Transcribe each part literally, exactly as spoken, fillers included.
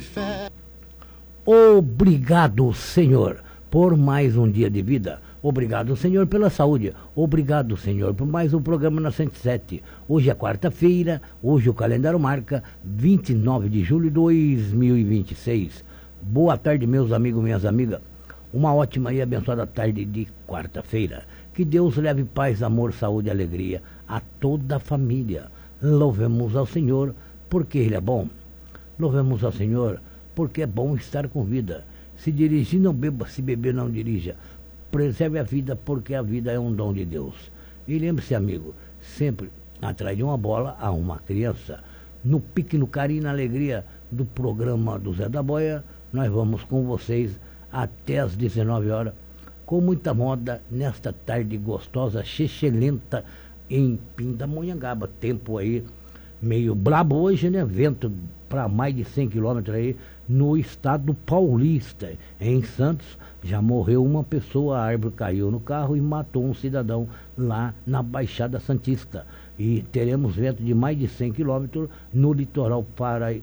fé. Obrigado, Senhor, por mais um dia de vida. Obrigado, Senhor, pela saúde. Obrigado, Senhor, por mais um programa na cento e sete. Hoje é quarta-feira, hoje o calendário marca vinte e nove de julho de dois mil e vinte e seis. Boa tarde, meus amigos, minhas amigas. Uma ótima e abençoada tarde de quarta-feira. Que Deus leve paz, amor, saúde e alegria a toda a família. Louvemos ao Senhor, porque Ele é bom. Louvemos ao Senhor, porque é bom estar com vida. Se dirigir, não beba, se beber, não dirija. Preserve a vida, porque a vida é um dom de Deus. E lembre-se, amigo, sempre atrás de uma bola há uma criança. No pique, no carinho, na alegria do programa do Zé da Boia, nós vamos com vocês até às dezenove horas, com muita moda, nesta tarde gostosa, chechelenta, em Pindamonhangaba. Tempo aí meio brabo hoje, né? Vento para mais de cem quilômetros aí no estado paulista. Em Santos já morreu uma pessoa, a árvore caiu no carro e matou um cidadão lá na Baixada Santista. E teremos vento de mais de cem quilômetros no litoral, para,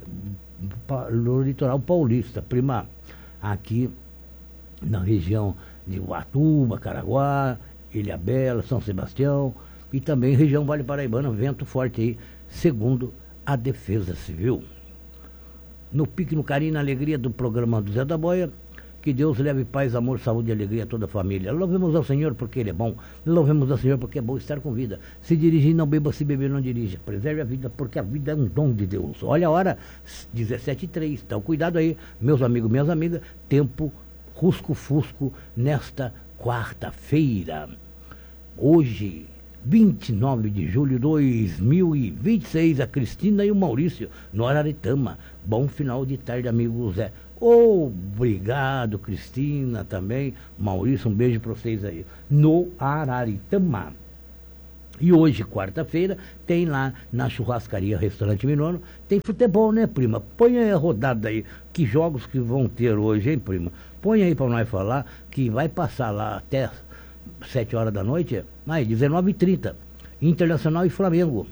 no litoral paulista, prima, aqui na região de Ubatuba, Caraguá, Ilhabela, São Sebastião e também região Vale Paraibana, vento forte aí, segundo a Defesa Civil. No pique, no carinho, na alegria do programa do Zé da Boia, que Deus leve paz, amor, saúde e alegria a toda a família. Louvemos ao Senhor porque Ele é bom. Louvemos ao Senhor porque é bom estar com vida. Se dirigir, não beba, se beber, não dirija. Preserve a vida, porque a vida é um dom de Deus. Olha a hora, dezessete e três. Então, cuidado aí, meus amigos, minhas amigas. Tempo rusco-fusco nesta quarta-feira. Hoje, vinte e nove de julho de dois mil e vinte e seis, a Cristina e o Maurício, no Araritama. Bom final de tarde, amigo Zé. Obrigado, Cristina, também. Maurício, um beijo para vocês aí. No Araritama. E hoje, quarta-feira, tem lá na churrascaria Restaurante Minuano, tem futebol, né, prima? Põe aí a rodada aí. Que jogos que vão ter hoje, hein, prima? Põe aí para nós falar, que vai passar lá até sete horas da noite, aí, dezenove e trinta, Internacional e Flamengo.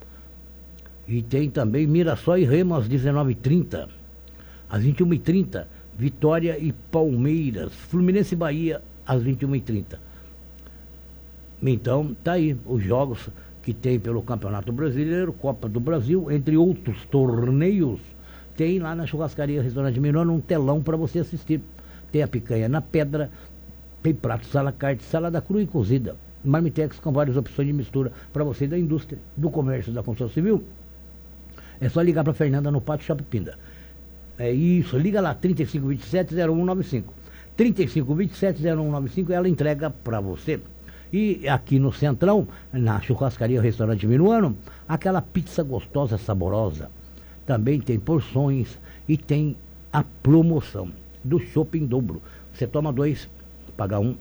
E tem também Mirassol e Remo às dezenove e trinta. Às vinte e uma e trinta, Vitória e Palmeiras. Fluminense e Bahia às vinte e uma e trinta. Então, tá aí os jogos que tem pelo Campeonato Brasileiro, Copa do Brasil, entre outros torneios. Tem lá na churrascaria Restaurante Minuano um telão para você assistir. Tem a picanha na pedra, tem prato, sala carte, salada crua e cozida. Marmitex com várias opções de mistura para você da indústria, do comércio e da construção civil. É só ligar para Fernanda no Pátio Shopping Pinda. É isso, liga lá, trinta e cinco, vinte e sete, zero um nove cinco. trinta e cinco, vinte e sete, zero um nove cinco, ela entrega para você. E aqui no Centrão, na churrascaria Restaurante Minuano, aquela pizza gostosa, saborosa. Também tem porções e tem a promoção do chopp em dobro. Você toma dois, paga um,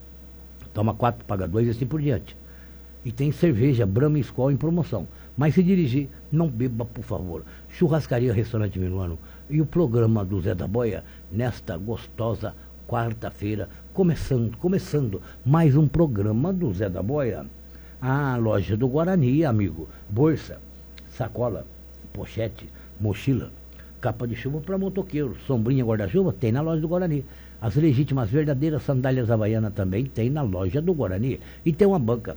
toma quatro, paga dois e assim por diante. E tem cerveja Brahma e Skol em promoção. Mas se dirigir, não beba, por favor. Churrascaria Restaurante Minuano e o programa do Zé da Boia nesta gostosa quarta-feira, começando, começando mais um programa do Zé da Boia. A loja do Guarani, amigo. Bolsa, sacola, pochete, mochila, capa de chuva para motoqueiro, sombrinha, guarda-chuva, tem na loja do Guarani. As legítimas verdadeiras sandálias havaianas também tem na loja do Guarani. E tem uma banca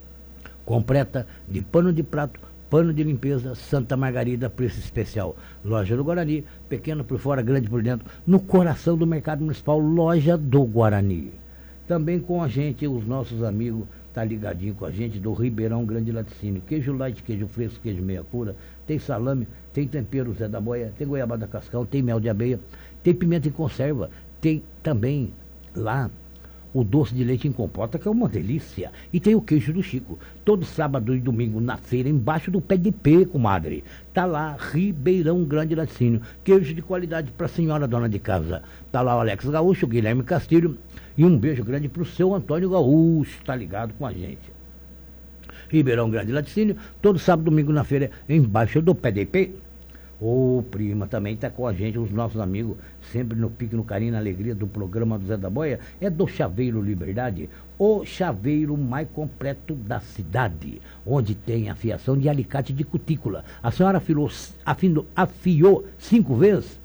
completa de pano de prato, pano de limpeza, Santa Margarida, preço especial. Loja do Guarani, pequeno por fora, grande por dentro, no coração do mercado municipal, loja do Guarani. Também com a gente, os nossos amigos, tá ligadinho com a gente, do Ribeirão Grande Laticínio. Queijo light, queijo fresco, queijo meia cura, tem salame, tem tempero Zé da Boia, tem goiabada cascão, tem mel de abelha, tem pimenta em conserva, tem também lá o doce de leite em compota, que é uma delícia. E tem o queijo do Chico. Todo sábado e domingo na feira, embaixo do pé de pé, comadre. Tá lá, Ribeirão Grande Laticínio. Queijo de qualidade para a senhora dona de casa. Tá lá o Alex Gaúcho, o Guilherme Castilho. E um beijo grande pro seu Antônio Gaúcho, tá ligado com a gente. Ribeirão Grande Laticínio, todo sábado e domingo na feira, embaixo do pé de pé. Ô, prima, também está com a gente, os nossos amigos, sempre no pique, no carinho, na alegria do programa do Zé da Boia, é do Chaveiro Liberdade, o chaveiro mais completo da cidade, onde tem afiação de alicate de cutícula. A senhora afilou, afinou, afiou cinco vezes,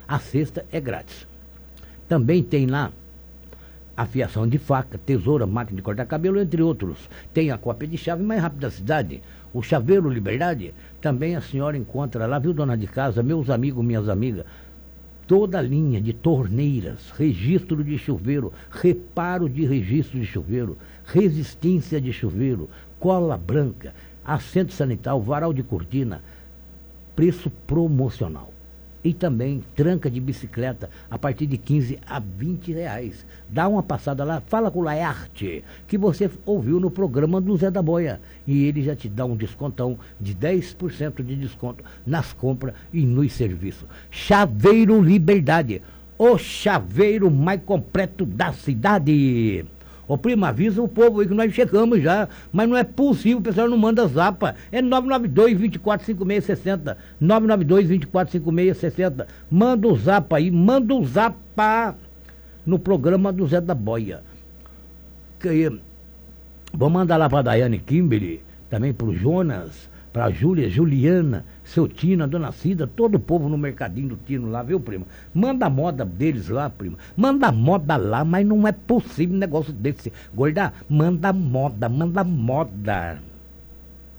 A cesta é grátis. Também tem lá afiação de faca, tesoura, máquina de cortar cabelo, entre outros. Tem a cópia de chave mais rápida da cidade. O Chaveiro Liberdade, também a senhora encontra lá, viu, dona de casa, meus amigos, minhas amigas, toda a linha de torneiras, registro de chuveiro, reparo de registro de chuveiro, resistência de chuveiro, cola branca, assento sanitário, varal de cortina, preço promocional. E também tranca de bicicleta a partir de quinze a vinte reais. Dá uma passada lá, fala com o Laerte, que você ouviu no programa do Zé da Boia. E ele já te dá um descontão de dez por cento de desconto nas compras e nos serviços. Chaveiro Liberdade, o chaveiro mais completo da cidade. Ô primo, avisa o povo aí que nós chegamos já, mas não é possível, o pessoal não manda zapa. É nove nove dois, vinte e quatro, cinquenta e seis sessenta. nove nove dois, vinte e quatro, cinquenta e seis sessenta. Manda o zapa aí, manda o zapa no programa do Zé da Boia. Que, vou mandar lá pra Daiane Kimberly, também pro Jonas, pra Júlia, Juliana, seu Tino, a dona Cida, todo o povo no mercadinho do Tino lá, viu, primo? Manda a moda deles lá, primo. Manda a moda lá, mas não é possível um negócio desse. Gorda, manda moda, manda moda.